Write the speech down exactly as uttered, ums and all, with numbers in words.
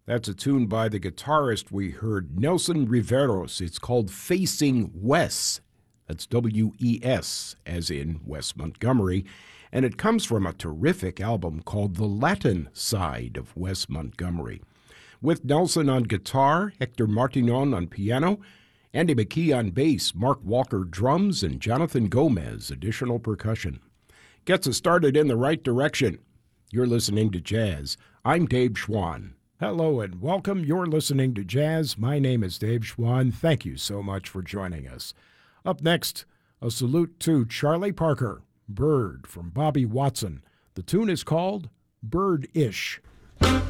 That's a tune by the guitarist we heard, Nelson Riveros. It's called Facing Wes. That's W E S, as in Wes Montgomery. And it comes from a terrific album called The Latin Side of Wes Montgomery. With Nelson on guitar, Hector Martinon on piano, Andy McKee on bass, Mark Walker drums, and Jonathan Gomez additional percussion. Gets us started in the right direction. You're listening to Jazz. I'm Dave Schwann. Hello and welcome. You're listening to Jazz. My name is Dave Schwann. Thank you so much for joining us. Up next, a salute to Charlie Parker, Bird from Bobby Watson. The tune is called Bird-ish.